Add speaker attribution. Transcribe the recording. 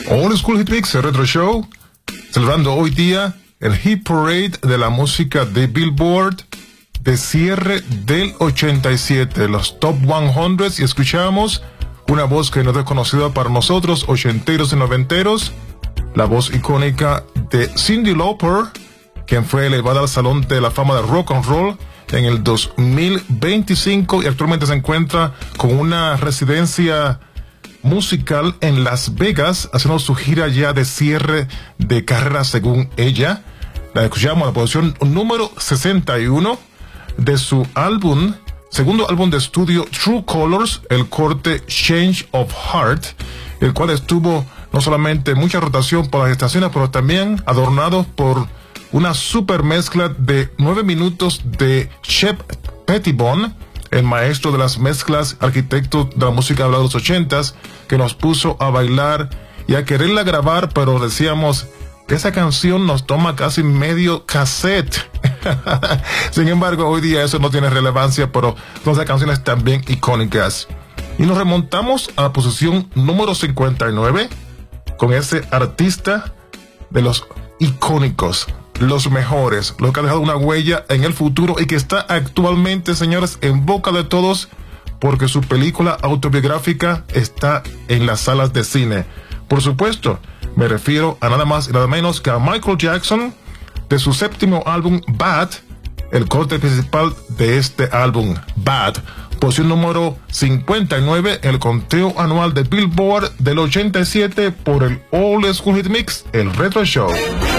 Speaker 1: Old School Hit Mix, el Retro Show, celebrando hoy día el Hit Parade de la música de Billboard de cierre del 87, los Top 100, y escuchamos una voz que no es desconocida para nosotros, ochenteros y noventeros, la voz icónica de Cyndi Lauper, quien fue elevada al Salón de la Fama de Rock and Roll en el 2025 y actualmente se encuentra con una residencia musical en Las Vegas, haciendo su gira ya de cierre de carrera según ella. La escuchamos en la posición número 61 de su álbum, segundo álbum de estudio True Colors, el corte Change of Heart, el cual estuvo no solamente mucha rotación por las estaciones, pero también adornado por una super mezcla de 9 minutos de Shep Pettibone, el maestro de las mezclas, arquitecto de la música de los 80s, que nos puso a bailar y a quererla grabar, pero decíamos, esa canción nos toma casi medio cassette. Sin embargo, hoy día eso no tiene relevancia, pero son esas canciones también icónicas. Y nos remontamos a la posición número 59 con ese artista de los icónicos, los mejores, los que ha dejado una huella en el futuro y que está actualmente, señores, en boca de todos porque su película autobiográfica está en las salas de cine. Por supuesto, me refiero a nada más y nada menos que a Michael Jackson, de su séptimo álbum Bad, el corte principal de este álbum, Bad, posición número 59 en el conteo anual de Billboard del 87 por el Old School Hit Mix, el Retro Show.